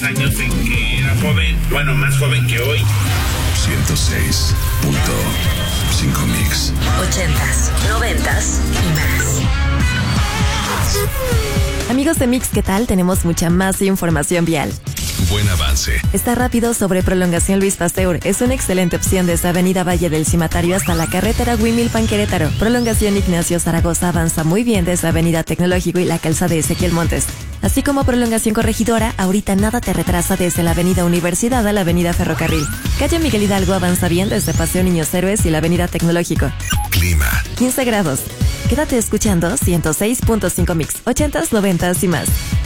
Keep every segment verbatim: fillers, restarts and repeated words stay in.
Años en que era joven, bueno, más joven que hoy. ciento seis punto cinco Mix. Ochentas, noventas y más. Amigos de Mix, ¿qué tal? Tenemos mucha más información vial. Buen avance. Está rápido sobre prolongación Luis Pasteur. Es una excelente opción desde Avenida Valle del Cimatario hasta la carretera Huimilpan Querétaro. Prolongación Ignacio Zaragoza avanza muy bien desde Avenida Tecnológico y la calzada de Ezequiel Montes. Así como prolongación Corregidora, ahorita nada te retrasa desde la Avenida Universidad a la Avenida Ferrocarril. Calle Miguel Hidalgo avanza bien desde Paseo Niños Héroes y la Avenida Tecnológico. Clima. quince grados. Quédate escuchando ciento seis punto cinco Mix. ochentas, noventas y más.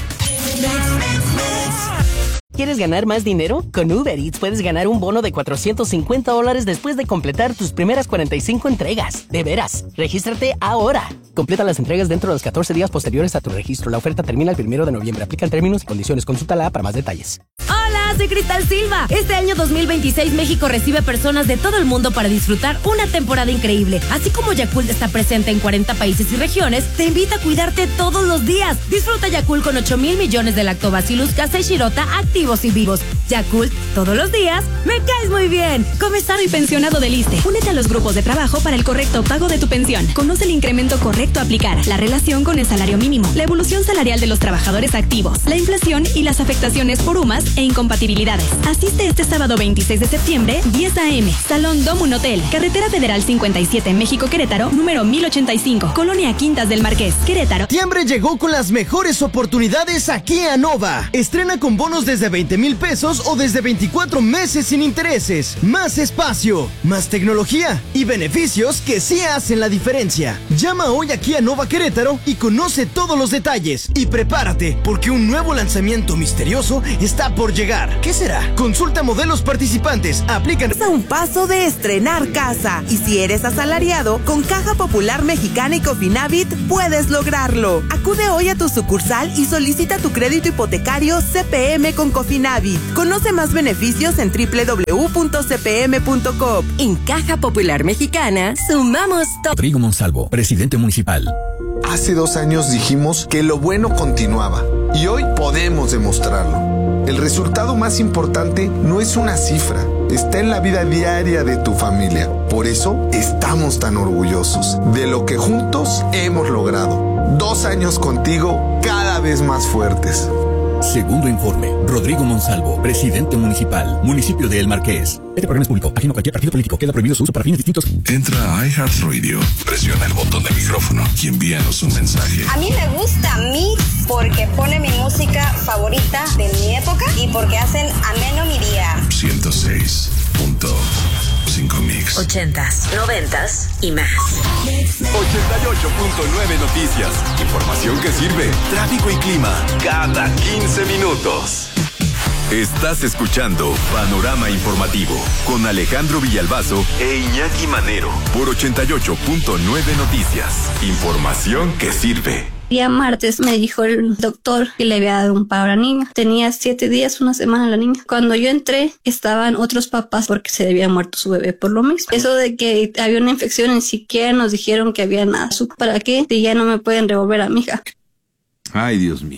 ¿Quieres ganar más dinero? Con Uber Eats puedes ganar un bono de cuatrocientos cincuenta dólares después de completar tus primeras cuarenta y cinco entregas. De veras, regístrate ahora. Completa las entregas dentro de los catorce días posteriores a tu registro. La oferta termina el primero de noviembre. Aplican términos y condiciones. Consúltala para más detalles. Hola, soy Cristal Silva. Este año dos mil veintiséis México recibe personas de todo el mundo para disfrutar una temporada increíble. Así como Yakult está presente en cuarenta países y regiones, te invita a cuidarte todos los días. Disfruta Yakult con ocho mil millones de lactobacillus casei shirota activos y vivos. Yakult, todos los días, me caes muy bien. Comisado y pensionado del ISSSTE. Únete a los grupos de trabajo para el correcto pago de tu pensión. Conoce el incremento correcto a aplicar, la relación con el salario mínimo, la evolución salarial de los trabajadores activos, la inflación y las afectaciones por U M A S e incompatibilidades. Asiste este sábado veintiséis de septiembre, diez a eme, Salón Domun Hotel, Carretera Federal cincuenta y siete, México Querétaro, número mil ochenta y cinco, Colonia Quintas del Marqués, Querétaro. Septiembre llegó con las mejores oportunidades aquí a Nova. Estrena con bonos desde veinte mil pesos o desde veinticuatro meses sin intereses. Más espacio, más tecnología y beneficios que sí hacen la diferencia. Llama hoy aquí a Nova Querétaro y conoce todos los detalles. Y prepárate, porque un nuevo lanzamiento misterioso está por llegar. ¿Qué será? Consulta modelos participantes, aplican... Estás a un paso de estrenar casa. Y si eres asalariado, con Caja Popular Mexicana y Cofinavit puedes lograrlo. Acude hoy a tu sucursal y solicita tu crédito hipotecario C P M con Cofinavit. Conoce más beneficios en doble u doble u doble u punto c p m punto com. En Caja Popular Mexicana, sumamos todo. Rodrigo Monsalvo, presidente municipal. Hace dos años dijimos que lo bueno continuaba y hoy podemos demostrarlo. El resultado más importante no es una cifra, está en la vida diaria de tu familia. Por eso estamos tan orgullosos de lo que juntos hemos logrado. Dos años contigo, cada vez más fuertes. Segundo informe. Rodrigo Monsalvo, presidente municipal, municipio de El Marqués. Este programa es público, ajeno a cualquier partido político. Queda prohibido su uso para fines distintos. Entra a iHeartRadio, presiona el botón de micrófono y envíanos un mensaje. A mí me gusta Mix porque pone mi música favorita de mi época y porque hacen ameno mi día. ciento seis punto cinco Mix. Ochentas, noventas y más. ochenta y ocho punto nueve Noticias. Información que sirve. Tráfico y clima cada quince minutos. Estás escuchando Panorama Informativo con Alejandro Villalbazo e Iñaki Manero por ochenta y ocho punto nueve Noticias. Información que sirve. Día martes me dijo el doctor que le había dado un paro a la niña. Tenía siete días, una semana la niña. Cuando yo entré, estaban otros papás porque se había muerto su bebé por lo mismo. Eso de que había una infección, ni siquiera nos dijeron que había nada. ¿Para qué? Si ya no me pueden revolver a mi hija. Ay, Dios mío.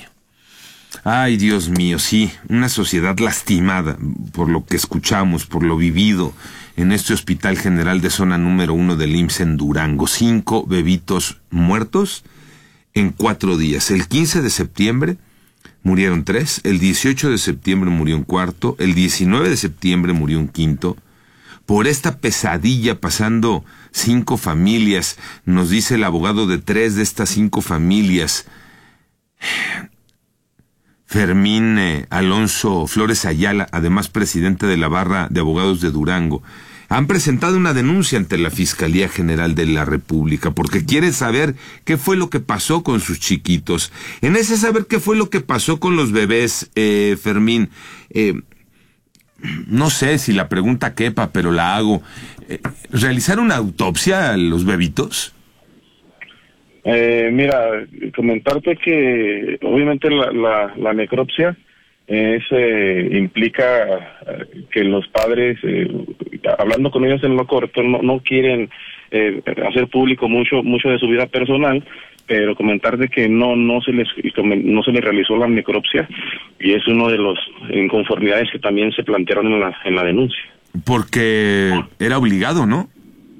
Ay, Dios mío, sí. Una sociedad lastimada por lo que escuchamos, por lo vivido en este Hospital General de Zona número uno del I M S S en Durango. Cinco bebitos muertos en cuatro días. El quince de septiembre murieron tres, el dieciocho de septiembre murió un cuarto, el diecinueve de septiembre murió un quinto. Por esta pesadilla pasando cinco familias, nos dice el abogado de tres de estas cinco familias, Fermín eh, Alonso Flores Ayala, además presidente de la Barra de Abogados de Durango, han presentado una denuncia ante la Fiscalía General de la República porque quieren saber qué fue lo que pasó con sus chiquitos. En ese saber qué fue lo que pasó con los bebés, eh, Fermín, eh, no sé si la pregunta quepa, pero la hago. Eh, ¿Realizar una autopsia a los bebitos? Eh, mira, comentarte que obviamente la, la, la necropsia es eh, implica que los padres, eh, hablando con ellos en lo corto, no, no quieren eh, hacer público mucho mucho de su vida personal, pero comentar de que no no se les no se les realizó la necropsia, y es uno de los inconformidades que también se plantearon en la en la denuncia. Porque era obligado, ¿no?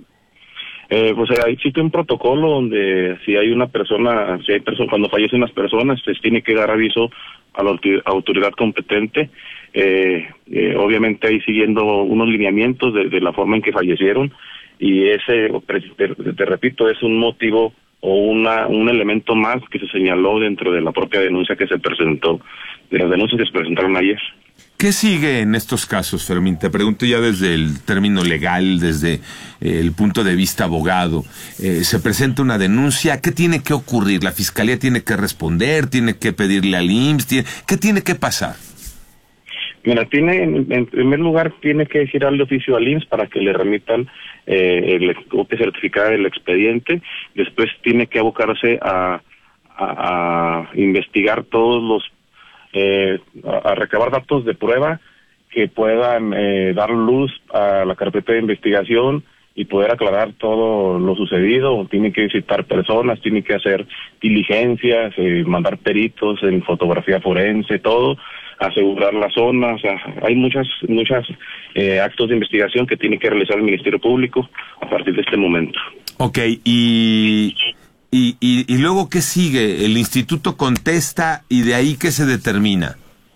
Eh, pues eh, existe un protocolo donde si hay una persona, si hay personas, cuando fallecen las personas, se tiene que dar aviso a la autoridad competente, eh, eh, obviamente ahí siguiendo unos lineamientos de, de la forma en que fallecieron, y ese, te, te repito, es un motivo o una un elemento más que se señaló dentro de la propia denuncia que se presentó, de las denuncias que se presentaron ayer. ¿Qué sigue en estos casos, Fermín? Te pregunto ya desde el término legal, desde eh, el punto de vista abogado. Eh, se presenta una denuncia, ¿qué tiene que ocurrir? ¿La fiscalía tiene que responder? ¿Tiene que pedirle al I M S S? ¿Qué tiene que pasar? Mira, tiene, en, en primer lugar, tiene que girarle oficio al I M S S para que le remitan eh, el copia certificada del expediente. Después tiene que abocarse a, a, a investigar todos los Eh, a, a recabar datos de prueba que puedan eh, dar luz a la carpeta de investigación y poder aclarar todo lo sucedido. Tiene que visitar personas, tiene que hacer diligencias, eh, mandar peritos en fotografía forense, todo, asegurar la zona. O sea, hay muchas muchas eh, actos de investigación que tiene que realizar el Ministerio Público a partir de este momento. Ok, y... Y, y, y luego, ¿qué sigue? El instituto contesta, y de ahí, ¿qué se determina?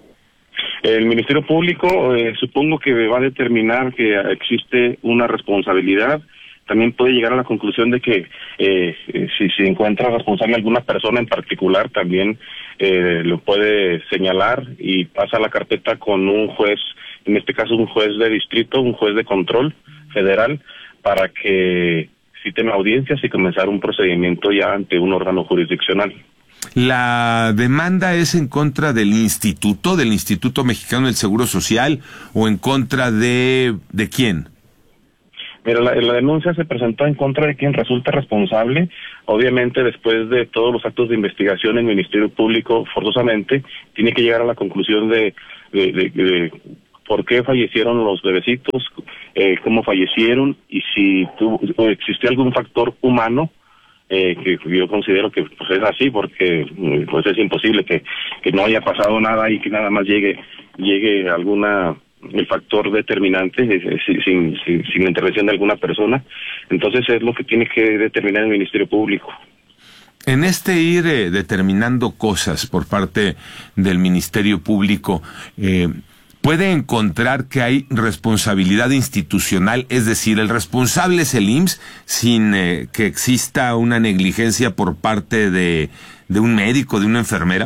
El Ministerio Público eh, supongo que va a determinar que existe una responsabilidad. También puede llegar a la conclusión de que eh, si se encuentra responsable alguna persona en particular, también eh, lo puede señalar y pasa la carpeta con un juez, en este caso un juez de distrito, un juez de control federal, para que citen audiencias y comenzar un procedimiento ya ante un órgano jurisdiccional. ¿La demanda es en contra del instituto, del Instituto Mexicano del Seguro Social, o en contra de, de quién? Mira, la, la denuncia se presentó en contra de quien resulta responsable. Obviamente, después de todos los actos de investigación, el Ministerio Público forzosamente tiene que llegar a la conclusión de, de, de, de por qué fallecieron los bebecitos, eh, cómo fallecieron, y si tuvo, o existió algún factor humano, eh, que yo considero que pues, es así, porque pues es imposible que, que no haya pasado nada y que nada más llegue llegue alguna el factor determinante eh, sin, sin, sin la intervención de alguna persona. Entonces es lo que tiene que determinar el Ministerio Público. En este ir eh, determinando cosas por parte del Ministerio Público, eh, ¿puede encontrar que hay responsabilidad institucional? Es decir, el responsable es el I M S S sin eh, que exista una negligencia por parte de, de un médico, de una enfermera.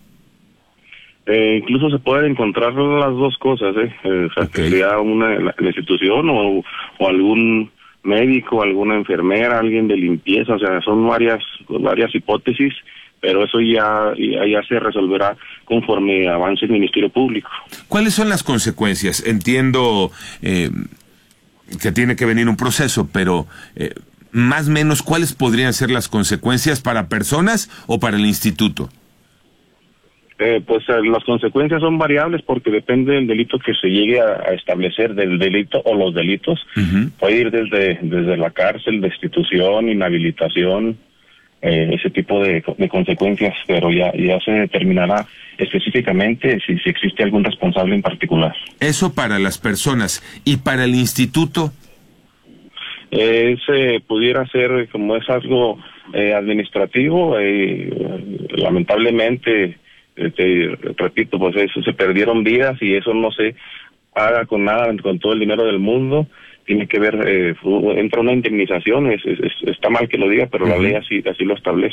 Eh, incluso se pueden encontrar las dos cosas, ¿eh? eh o sea, okay. Que sea una la, la institución o, o algún médico, alguna enfermera, alguien de limpieza. O sea, son varias varias hipótesis, pero eso ya, ya, ya se resolverá conforme avance el Ministerio Público. ¿Cuáles son las consecuencias? Entiendo eh, que tiene que venir un proceso, pero eh, más o menos, ¿cuáles podrían ser las consecuencias para personas o para el instituto? Eh, pues eh, las consecuencias son variables porque depende del delito que se llegue a, a establecer, del delito o los delitos. Uh-huh. Puede ir desde, desde la cárcel, destitución, inhabilitación, Eh, ese tipo de, de consecuencias, pero ya ya se determinará específicamente si, si existe algún responsable en particular. Eso para las personas. ¿Y para el instituto? Ese pudiera ser, como es algo eh, administrativo, eh, lamentablemente, eh, te repito, pues eso, se perdieron vidas y eso no se haga con nada, con todo el dinero del mundo. Tiene que ver, eh, entra una indemnización, es, es, está mal que lo diga, pero uh-huh. La ley así, así lo establece.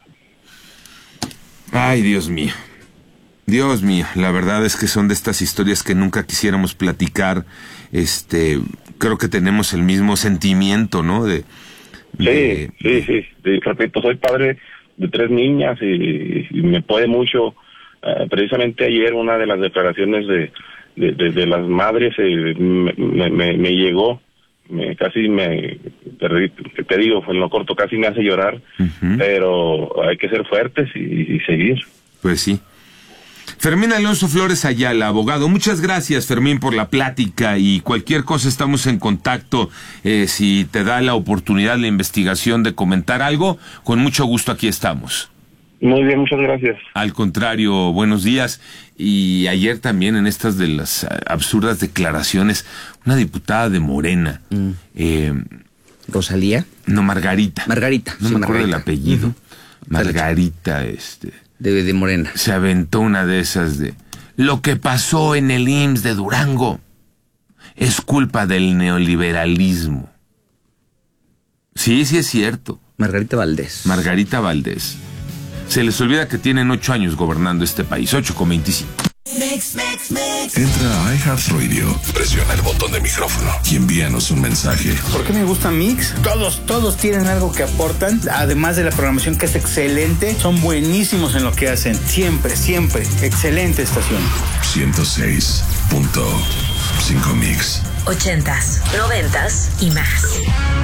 Ay, Dios mío, Dios mío, la verdad es que son de estas historias que nunca quisiéramos platicar. Este, creo que tenemos el mismo sentimiento, ¿no? De, de sí, sí, sí, sí, repito, soy padre de tres niñas y, y me puede mucho. Uh, precisamente ayer una de las declaraciones de De, de, de las madres eh, me, me, me llegó, me, casi me, te, te digo, en lo corto casi me hace llorar, uh-huh. Pero hay que ser fuertes y, y seguir. Pues sí. Fermín Alonso Flores Ayala, abogado. Muchas gracias, Fermín, por la plática, y cualquier cosa estamos en contacto. Eh, si te da la oportunidad la investigación de comentar algo, con mucho gusto aquí estamos. Muy bien, muchas gracias. Al contrario, buenos días. Y ayer también, en estas de las absurdas declaraciones, una diputada de Morena, mm. eh, ¿Rosalía? No, Margarita. Margarita. No sí, me acuerdo Margarita. del apellido. Uh-huh. Margarita, este... De, de Morena. Se aventó una de esas de... Lo que pasó en el I M S S de Durango es culpa del neoliberalismo. Sí, sí es cierto. Margarita Valdés. Margarita Valdés. Se les olvida que tienen ocho años gobernando este país, ocho con veinticinco. Mix, mix, mix. Entra a iHeartRadio, presiona el botón de micrófono y envíanos un mensaje. ¿Por qué me gusta Mix? Todos, todos tienen algo que aportan, además de la programación que es excelente, son buenísimos en lo que hacen, siempre, siempre, excelente estación. ciento seis punto cinco Mix. Ochentas, noventas y más.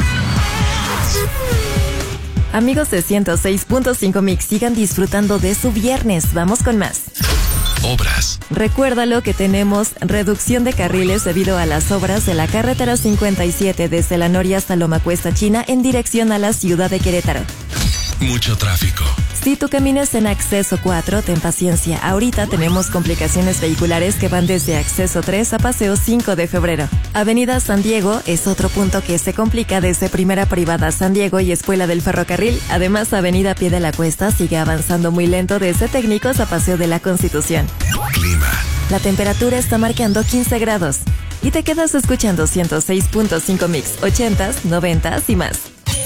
Amigos de ciento seis punto cinco Mix, sigan disfrutando de su viernes. Vamos con más. Obras. Recuérdalo que tenemos reducción de carriles debido a las obras de la carretera cincuenta y siete desde La Noria hasta Loma Cuesta China en dirección a la ciudad de Querétaro. Mucho tráfico. Si tú caminas en acceso cuatro, ten paciencia. Ahorita tenemos complicaciones vehiculares que van desde acceso tres a paseo cinco de febrero. Avenida San Diego es otro punto que se complica desde Primera Privada San Diego y Escuela del Ferrocarril. Además, Avenida Pie de la Cuesta sigue avanzando muy lento desde Técnicos a Paseo de la Constitución. Clima. La temperatura está marcando quince grados. Y te quedas escuchando ciento seis punto cinco Mix, ochentas, noventas y más.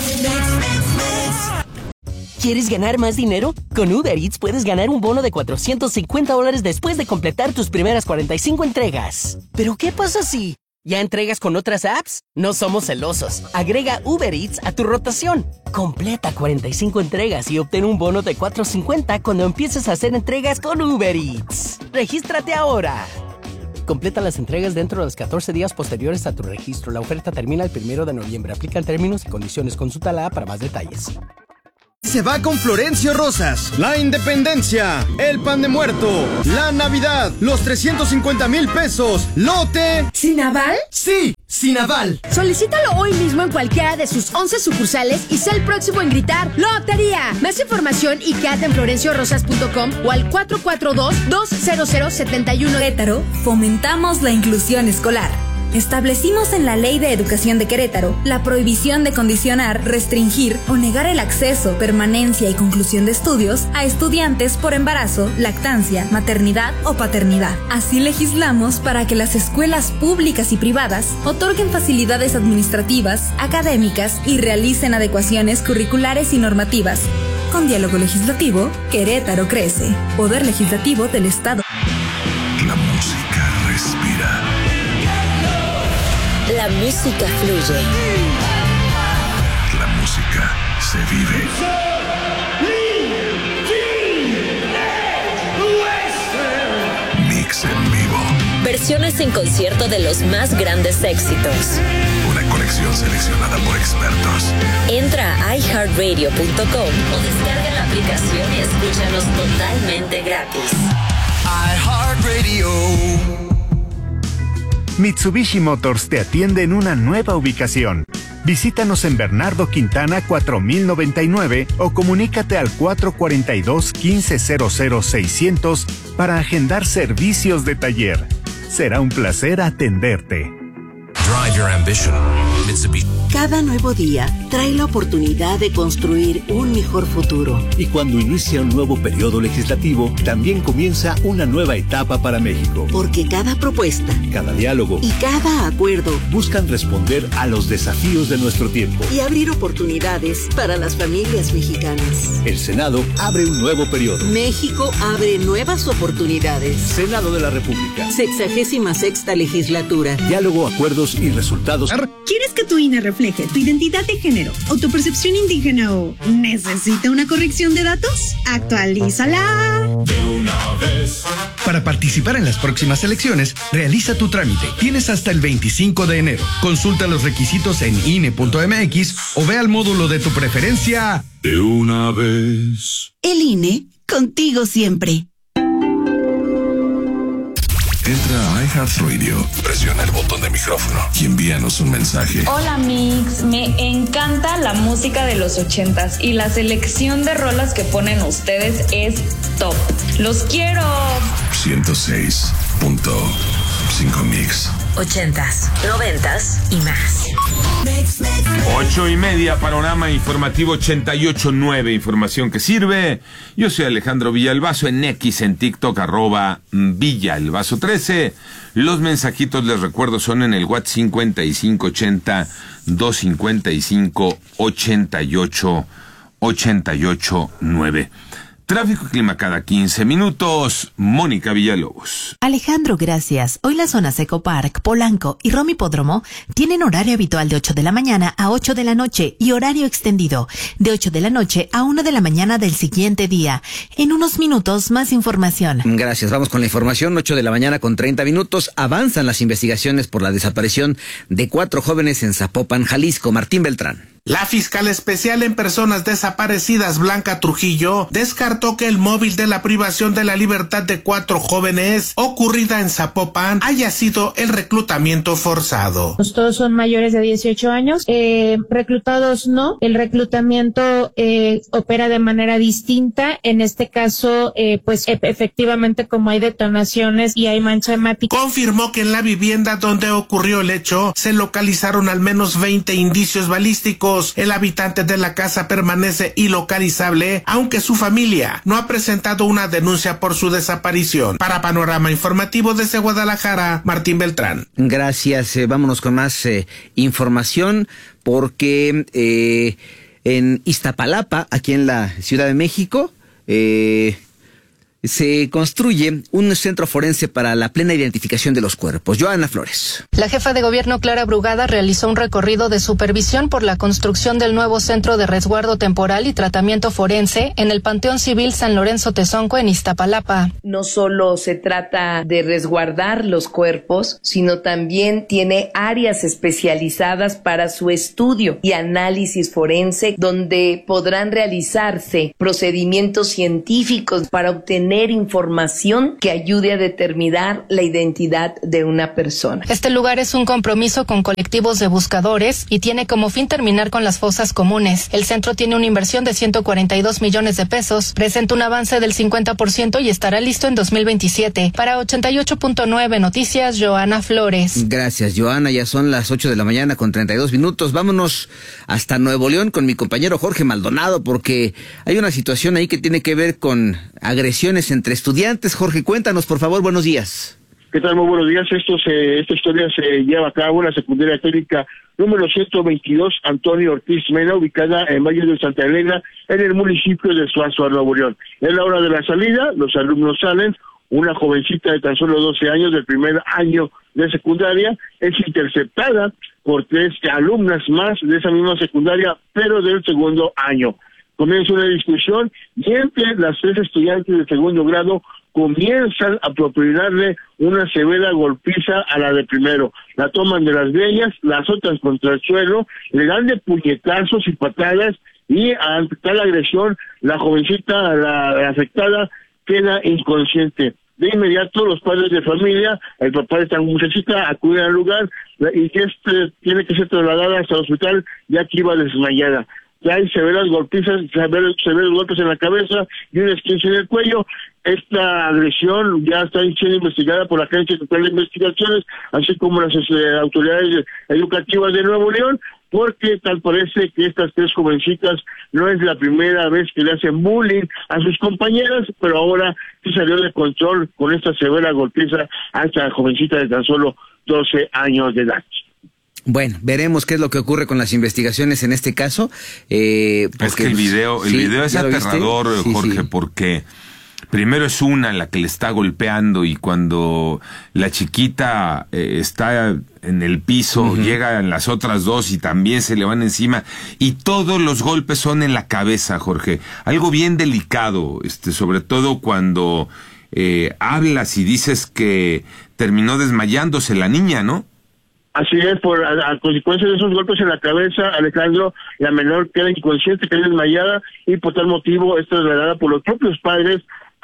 ¿Quieres ganar más dinero? Con Uber Eats puedes ganar un bono de cuatrocientos cincuenta dólares después de completar tus primeras cuarenta y cinco entregas. ¿Pero qué pasa si ya entregas con otras apps? No somos celosos. Agrega Uber Eats a tu rotación. Completa cuarenta y cinco entregas y obtén un bono de cuatrocientos cincuenta cuando empieces a hacer entregas con Uber Eats. ¡Regístrate ahora! Completa las entregas dentro de los catorce días posteriores a tu registro. La oferta termina el primero de noviembre. Aplican términos y condiciones. Consulta la app para más detalles. Se va con Florencio Rosas, la independencia, el pan de muerto, la Navidad, los trescientos cincuenta mil pesos, lote... ¿Sin aval? Sí, sin aval. Solicítalo hoy mismo en cualquiera de sus once sucursales y sé el próximo en gritar ¡Lotería! Más información y quédate en florencio rosas punto com o al cuatro cuatro dos, dos cero cero, siete uno. Querétaro, fomentamos la inclusión escolar. Establecimos en la Ley de Educación de Querétaro la prohibición de condicionar, restringir o negar el acceso, permanencia y conclusión de estudios a estudiantes por embarazo, lactancia, maternidad o paternidad. Así legislamos para que las escuelas públicas y privadas otorguen facilidades administrativas, académicas y realicen adecuaciones curriculares y normativas. Con diálogo legislativo, Querétaro crece. Poder Legislativo del Estado. La música respira. La música fluye. La música se vive. Mix en vivo. Versiones en concierto de los más grandes éxitos. Una colección seleccionada por expertos. Entra a i heart radio punto com o descarga la aplicación y escúchanos totalmente gratis. iHeartRadio. Mitsubishi Motors te atiende en una nueva ubicación. Visítanos en Bernardo Quintana cuatro mil noventa y nueve o comunícate al cuatro cuatro dos, uno cinco cero cero seiscientos para agendar servicios de taller. Será un placer atenderte. Drive your ambition. Mitsubishi. Cada nuevo día trae la oportunidad de construir un mejor futuro. Y cuando inicia un nuevo periodo legislativo, también comienza una nueva etapa para México. Porque cada propuesta, cada diálogo y cada acuerdo buscan responder a los desafíos de nuestro tiempo y abrir oportunidades para las familias mexicanas. El Senado abre un nuevo periodo. México abre nuevas oportunidades. Senado de la República. Sexagésima sexta legislatura. Diálogo, acuerdos y resultados. ¿Quieres que tu I N E refleje tu identidad de género o tu percepción indígena o necesita una corrección de datos? ¡Actualízala! De una vez. Para participar en las próximas elecciones, realiza tu trámite. Tienes hasta el veinticinco de enero. Consulta los requisitos en I N E punto M X o ve al módulo de tu preferencia. De una vez. El I N E, contigo siempre. Entra a iHeartRadio, presiona el botón de micrófono y envíanos un mensaje. Hola Mix, me encanta la música de los ochentas y la selección de rolas que ponen ustedes es top. ¡Los quiero! ciento seis punto cinco Mix. Ochentas, noventas y más. Ocho y media, panorama informativo ochenta y ocho nueve, información que sirve. Yo soy Alejandro Villalbazo, en X, en TikTok, arroba Villalbazo trece. Los mensajitos, les recuerdo, son en el WhatsApp cincuenta y cinco ochenta, doscientos cincuenta y cinco, ochenta y ocho, ochenta y ocho nueve. Tráfico y clima cada quince minutos. Mónica Villalobos. Alejandro, gracias. Hoy la zona Seco Park, Polanco y Roma Hipódromo tienen horario habitual de ocho de la mañana a ocho de la noche y horario extendido de ocho de la noche a una de la mañana del siguiente día. En unos minutos, más información. Gracias. Vamos con la información. ocho de la mañana con treinta minutos. Avanzan las investigaciones por la desaparición de cuatro jóvenes en Zapopan, Jalisco. Martín Beltrán. La fiscal especial en personas desaparecidas, Blanca Trujillo, descartó que el móvil de la privación de la libertad de cuatro jóvenes ocurrida en Zapopan haya sido el reclutamiento forzado. Todos son mayores de dieciocho años, eh, reclutados no, el reclutamiento eh, opera de manera distinta, en este caso eh, pues e- efectivamente como hay detonaciones y hay mancha hemática. Confirmó que en la vivienda donde ocurrió el hecho se localizaron al menos veinte indicios balísticos. El habitante de la casa permanece ilocalizable, aunque su familia no ha presentado una denuncia por su desaparición. Para Panorama Informativo desde Guadalajara, Martín Beltrán. Gracias. Eh, vámonos con más eh, información, porque eh, en Iztapalapa, aquí en la Ciudad de México, eh, se construye un centro forense para la plena identificación de los cuerpos. Joana Flores. La jefa de gobierno Clara Brugada realizó un recorrido de supervisión por la construcción del nuevo Centro de Resguardo Temporal y Tratamiento Forense en el Panteón Civil San Lorenzo Tezonco en Iztapalapa. No solo se trata de resguardar los cuerpos, sino también tiene áreas especializadas para su estudio y análisis forense, donde podrán realizarse procedimientos científicos para obtener información que ayude a determinar la identidad de una persona. Este lugar es un compromiso con colectivos de buscadores y tiene como fin terminar con las fosas comunes. El centro tiene una inversión de ciento cuarenta y dos millones de pesos, presenta un avance del cincuenta por ciento y estará listo en dos mil veintisiete. Para ochenta y ocho punto nueve Noticias, Joana Flores. Gracias, Joana. Ya son las ocho de la mañana con treinta y dos minutos. Vámonos hasta Nuevo León con mi compañero Jorge Maldonado, porque hay una situación ahí que tiene que ver con agresiones entre estudiantes. Jorge, cuéntanos, por favor, buenos días. ¿Qué tal? Muy buenos días. Esto se, esta historia se lleva a cabo en la secundaria técnica número ciento veintidós Antonio Ortiz Mena, ubicada en Valle de Santa Elena, en el municipio de Suazo, Nuevo León. En la hora de la salida, los alumnos salen. Una jovencita de tan solo doce años del primer año de secundaria es interceptada por tres alumnas más de esa misma secundaria, pero del segundo año. Comienza una discusión y entre las tres estudiantes de segundo grado comienzan a propinarle una severa golpiza a la de primero. La toman de las greñas, la azotan contra el suelo, le dan de puñetazos y patadas, y ante tal agresión la jovencita, la, la afectada, queda inconsciente. De inmediato los padres de familia, el papá de esta muchachita, acuden al lugar y que este tiene que ser trasladada hasta el hospital, ya que iba desmayada. Ya hay severas golpizas, severos, severos golpes en la cabeza y un esquince en el cuello. Esta agresión ya está siendo investigada por la Agencia Estatal de Investigaciones, así como las eh, autoridades educativas de Nuevo León, porque tal parece que estas tres jovencitas no es la primera vez que le hacen bullying a sus compañeras, pero ahora sí salió de control con esta severa golpiza a esta jovencita de tan solo doce años de edad. Bueno, veremos qué es lo que ocurre con las investigaciones en este caso. Eh, porque, es que el video, el sí, video es aterrador, sí, Jorge, sí. Porque primero es una la que le está golpeando y cuando la chiquita eh, está en el piso, uh-huh. llegan las otras dos y también se le van encima y todos los golpes son en la cabeza, Jorge. Algo bien delicado, este, sobre todo cuando eh, hablas y dices que terminó desmayándose la niña, ¿no? Así es, por a, a consecuencia de esos golpes en la cabeza, Alejandro, la menor queda inconsciente, queda desmayada y por tal motivo es trasladada por los propios padres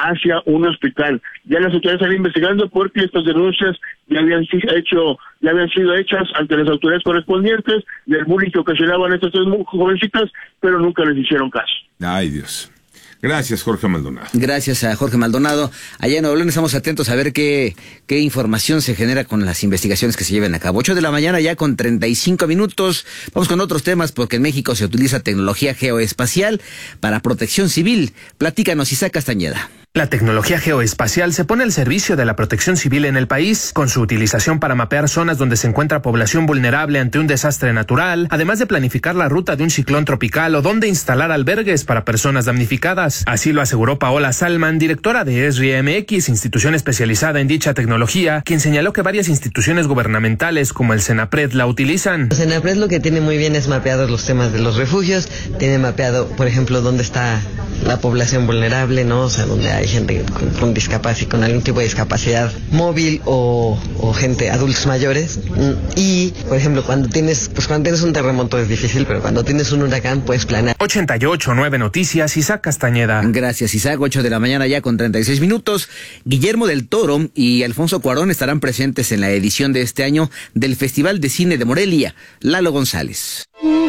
hacia un hospital. Ya las autoridades están investigando porque estas denuncias ya habían sido hecho, ya habían sido hechas ante las autoridades correspondientes del bullying que ocasionaban estas tres jovencitas, pero nunca les hicieron caso. Ay, Dios. Gracias, Jorge Maldonado. Gracias a Jorge Maldonado. Allá en Nuevo León estamos atentos a ver qué, qué información se genera con las investigaciones que se lleven a cabo. Ocho de la mañana ya con treinta y cinco minutos. Vamos con otros temas porque en México se utiliza tecnología geoespacial para protección civil. Platícanos, Isaac Castañeda. La tecnología geoespacial se pone al servicio de la protección civil en el país, con su utilización para mapear zonas donde se encuentra población vulnerable ante un desastre natural, además de planificar la ruta de un ciclón tropical o donde instalar albergues para personas damnificadas. Así lo aseguró Paola Salman, directora de ESRI M X, institución especializada en dicha tecnología, quien señaló que varias instituciones gubernamentales como el CENAPRED la utilizan. El CENAPRED lo que tiene muy bien es mapeados los temas de los refugios, tiene mapeado, por ejemplo, dónde está la población vulnerable, ¿no? O sea, donde hay gente con, con discapacidad, con algún tipo de discapacidad móvil o, o gente, adultos mayores. Y, por ejemplo, cuando tienes, pues cuando tienes un terremoto es difícil, pero cuando tienes un huracán puedes planear. ochenta y ocho, nueve Noticias, Isaac Castañeda. Gracias, Isaac. ocho de la mañana ya con treinta y seis minutos. Guillermo del Toro y Alfonso Cuarón estarán presentes en la edición de este año del Festival de Cine de Morelia. Lalo González.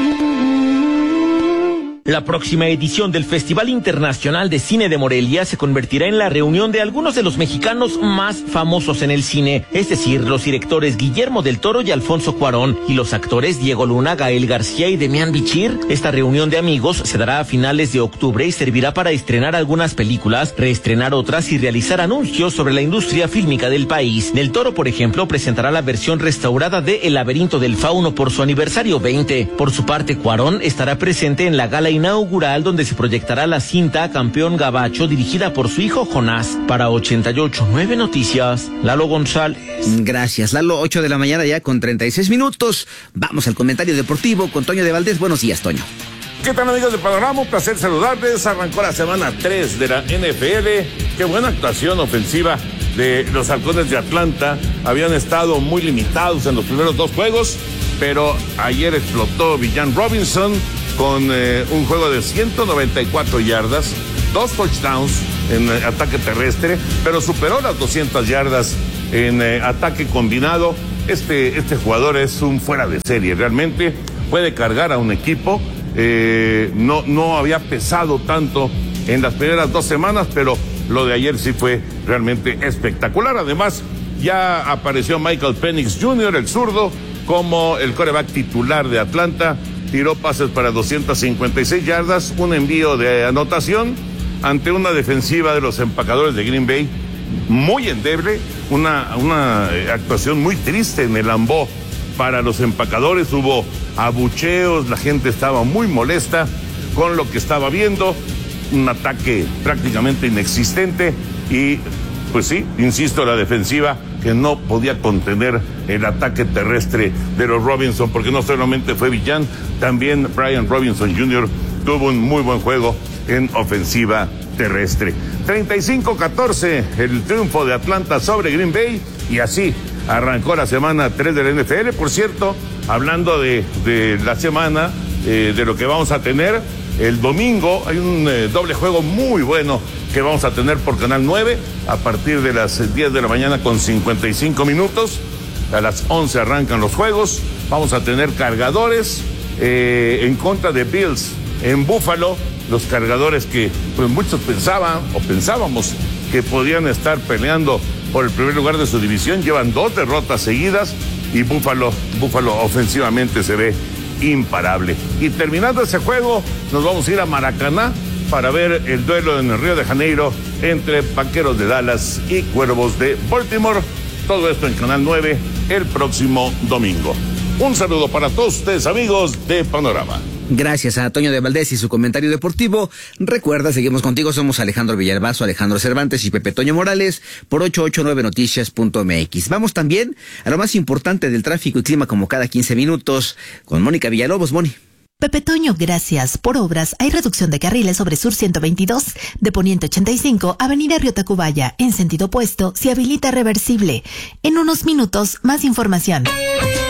La próxima edición del Festival Internacional de Cine de Morelia se convertirá en la reunión de algunos de los mexicanos más famosos en el cine, es decir, los directores Guillermo del Toro y Alfonso Cuarón, y los actores Diego Luna, Gael García y Demián Bichir. Esta reunión de amigos se dará a finales de octubre y servirá para estrenar algunas películas, reestrenar otras y realizar anuncios sobre la industria fílmica del país. Del Toro, por ejemplo, presentará la versión restaurada de El laberinto del fauno por su aniversario veinte. Por su parte, Cuarón estará presente en la gala inaugural donde se proyectará la cinta Campeón Gabacho, dirigida por su hijo Jonás. Para ochenta y ocho nueve Noticias, Lalo González. Gracias, Lalo. ocho de la mañana ya con treinta y seis minutos. Vamos al comentario deportivo con Toño de Valdés. Buenos días, Toño. ¿Qué tal, amigos de Panorama? Un placer saludarles. Arrancó la semana tres de la N F L. Qué buena actuación ofensiva de los Halcones de Atlanta. Habían estado muy limitados en los primeros dos juegos, pero ayer explotó Villan Robinson con eh, un juego de ciento noventa y cuatro yardas, dos touchdowns en eh, ataque terrestre, pero superó las doscientas yardas en eh, ataque combinado. Este, este jugador es un fuera de serie, realmente puede cargar a un equipo. Eh, no, no había pesado tanto en las primeras dos semanas, pero lo de ayer sí fue realmente espectacular. Además, ya apareció Michael Penix junior, el zurdo, como el quarterback titular de Atlanta. Tiró pases para doscientas cincuenta y seis yardas, un envío de anotación ante una defensiva de los empacadores de Green Bay muy endeble, una, una actuación muy triste en el Lambeau para los empacadores. Hubo abucheos, la gente estaba muy molesta con lo que estaba viendo, un ataque prácticamente inexistente y, pues sí, insisto, la defensiva que no podía contener el ataque terrestre de los Robinson, porque no solamente fue Villan, también Brian Robinson junior tuvo un muy buen juego en ofensiva terrestre. treinta y cinco a catorce el triunfo de Atlanta sobre Green Bay, y así arrancó la semana tres de la N F L. Por cierto, hablando de, de la semana, eh, de lo que vamos a tener, el domingo hay un eh, doble juego muy bueno que vamos a tener por Canal nueve a partir de las diez de la mañana con cincuenta y cinco minutos. A las once arrancan los juegos. Vamos a tener Cargadores eh, en contra de Bills en Buffalo. Los Cargadores que pues muchos pensaban o pensábamos que podían estar peleando por el primer lugar de su división, llevan dos derrotas seguidas y Buffalo, Buffalo ofensivamente se ve imparable. Y terminando ese juego, nos vamos a ir a Maracaná para ver el duelo en el Río de Janeiro entre Vaqueros de Dallas y Cuervos de Baltimore. Todo esto en Canal nueve el próximo domingo. Un saludo para todos ustedes, amigos de Panorama. Gracias a Toño de Valdés y su comentario deportivo. Recuerda, seguimos contigo, somos Alejandro Villalbazo, Alejandro Cervantes y Pepe Toño Morales por ochocientos ochenta y nueve noticias punto m x. Vamos también a lo más importante del tráfico y clima como cada quince minutos con Mónica Villalobos. Moni. Pepe Toño, gracias. Por obras, hay reducción de carriles sobre Sur ciento veintidós, de Poniente ochenta y cinco, Avenida Río Tacubaya. En sentido opuesto, se habilita reversible. En unos minutos, más información.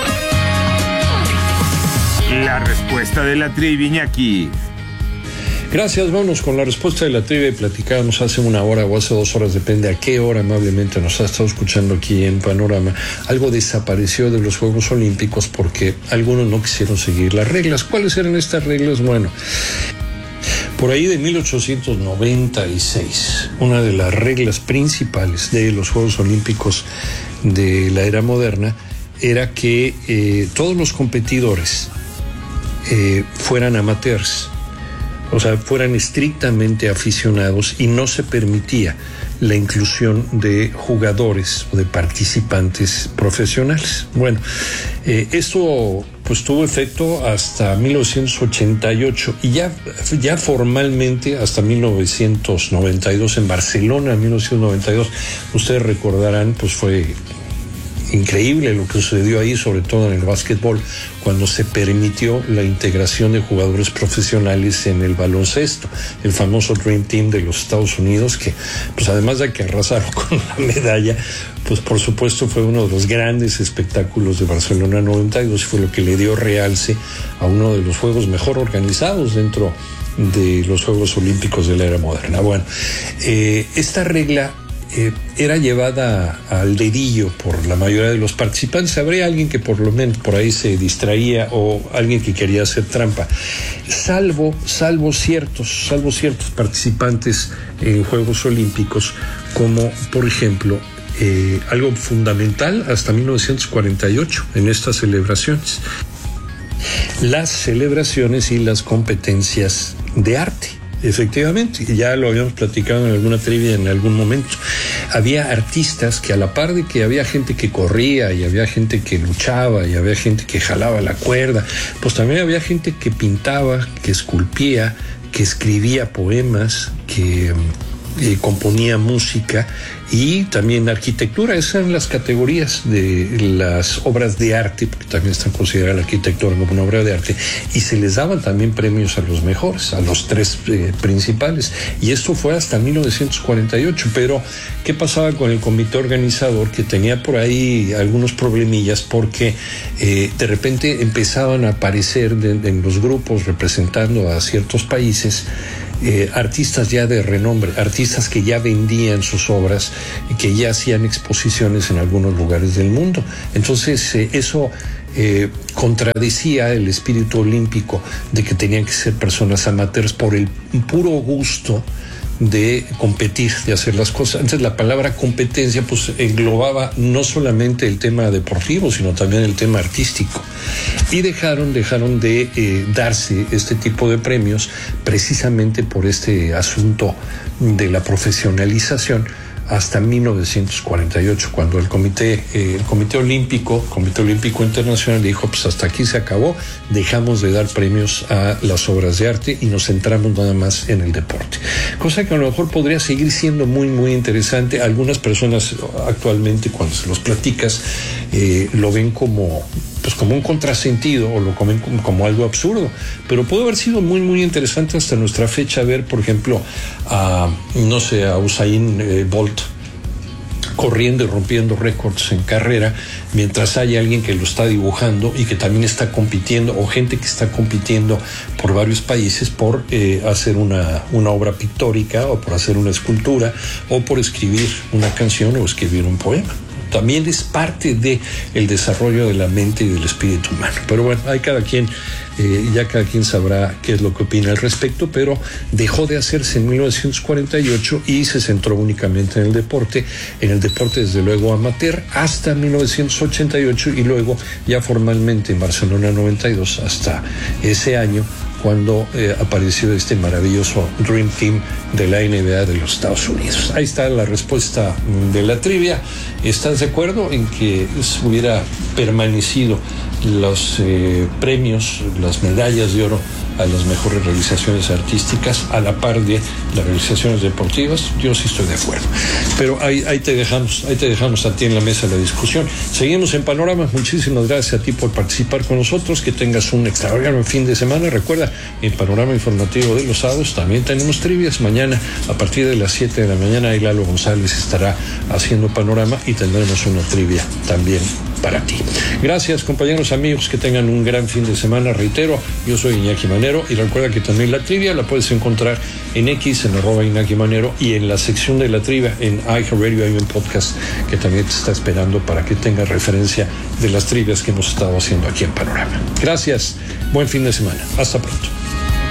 La respuesta de la trivia, Iñaki. Gracias, vámonos con la respuesta de la trivia y platicábamos hace una hora o hace dos horas, depende a qué hora amablemente nos ha estado escuchando aquí en Panorama. Algo desapareció de los Juegos Olímpicos porque algunos no quisieron seguir las reglas. ¿Cuáles eran estas reglas? Bueno, por ahí de mil ochocientos noventa y seis, una de las reglas principales de los Juegos Olímpicos de la era moderna era que eh, todos los competidores eh, fueran amateurs, o sea, fueran estrictamente aficionados, y no se permitía la inclusión de jugadores o de participantes profesionales. Bueno, eh, esto pues tuvo efecto hasta mil novecientos ochenta y ocho y ya, ya formalmente hasta mil novecientos noventa y dos en Barcelona, mil novecientos noventa y dos. Ustedes recordarán, pues fue increíble lo que sucedió ahí, sobre todo en el básquetbol, cuando se permitió la integración de jugadores profesionales en el baloncesto, el famoso Dream Team de los Estados Unidos, que pues además de que arrasaron con la medalla, pues por supuesto fue uno de los grandes espectáculos de Barcelona noventa y dos, y fue lo que le dio realce a uno de los juegos mejor organizados dentro de los Juegos Olímpicos de la era moderna. Bueno, eh, esta regla Eh, era llevada al dedillo por la mayoría de los participantes. Habría alguien que por lo menos por ahí se distraía o alguien que quería hacer trampa, salvo salvo ciertos salvo ciertos participantes en Juegos Olímpicos, como por ejemplo eh, algo fundamental hasta mil novecientos cuarenta y ocho en estas celebraciones: las celebraciones y las competencias de arte. Efectivamente, ya lo habíamos platicado en alguna trivia en algún momento. Había artistas que, a la par de que había gente que corría y había gente que luchaba y había gente que jalaba la cuerda, pues también había gente que pintaba, que esculpía, que escribía poemas, que eh, componía música y también arquitectura. Esas eran las categorías de las obras de arte, porque también están consideradas la arquitectura como una obra de arte, y se les daban también premios a los mejores, a los tres eh, principales, y esto fue hasta mil novecientos cuarenta y ocho. Pero ¿qué pasaba con el comité organizador? Que tenía por ahí algunos problemillas, porque eh, de repente empezaban a aparecer de, de, en los grupos representando a ciertos países Eh, artistas ya de renombre, artistas que ya vendían sus obras y que ya hacían exposiciones en algunos lugares del mundo. Entonces eh, eso eh, contradecía el espíritu olímpico de que tenían que ser personas amateurs por el puro gusto de competir, de hacer las cosas. Antes la palabra competencia pues englobaba no solamente el tema deportivo, sino también el tema artístico. Y dejaron, dejaron de eh, darse este tipo de premios precisamente por este asunto de la profesionalización hasta mil novecientos cuarenta y ocho, cuando el comité, eh, el comité olímpico, Comité Olímpico Internacional dijo, pues hasta aquí se acabó, dejamos de dar premios a las obras de arte y nos centramos nada más en el deporte. Cosa que a lo mejor podría seguir siendo muy, muy interesante. Algunas personas actualmente, cuando se los platicas, eh, lo ven como pues como un contrasentido o lo comen como, como algo absurdo, pero pudo haber sido muy muy interesante hasta nuestra fecha ver, por ejemplo, a no sé, a Usain eh, Bolt corriendo y rompiendo récords en carrera, mientras hay alguien que lo está dibujando y que también está compitiendo, o gente que está compitiendo por varios países por eh, hacer una, una obra pictórica, o por hacer una escultura, o por escribir una canción o escribir un poema. También es parte de el desarrollo de la mente y del espíritu humano. Pero bueno, hay cada quien, eh, ya cada quien sabrá qué es lo que opina al respecto, pero dejó de hacerse en mil novecientos cuarenta y ocho y se centró únicamente en el deporte, en el deporte desde luego amateur, hasta mil novecientos ochenta y ocho, y luego ya formalmente en Barcelona noventa y dos, hasta ese año, cuando eh, apareció este maravilloso Dream Team de la N B A de los Estados Unidos. Ahí está la respuesta de la trivia. ¿Estás de acuerdo en que hubiera permanecido los eh, premios, las medallas de oro a las mejores realizaciones artísticas a la par de las realizaciones deportivas? Yo sí estoy de acuerdo. Pero ahí, ahí te dejamos, ahí te dejamos a ti en la mesa de la discusión. Seguimos en Panorama. Muchísimas gracias a ti por participar con nosotros. Que tengas un extraordinario fin de semana. Recuerda, en Panorama Informativo de los sábados también tenemos trivias. Mañana mañana. A partir de las siete de la mañana, ahí Lalo González estará haciendo Panorama y tendremos una trivia también para ti. Gracias, compañeros, amigos, que tengan un gran fin de semana. Reitero, yo soy Iñaki Manero y recuerda que también la trivia la puedes encontrar en X, en arroba Iñaki Manero, y en la sección de la trivia en iHeartRadio hay un podcast que también te está esperando para que tengas referencia de las trivias que hemos estado haciendo aquí en Panorama. Gracias, buen fin de semana. Hasta pronto.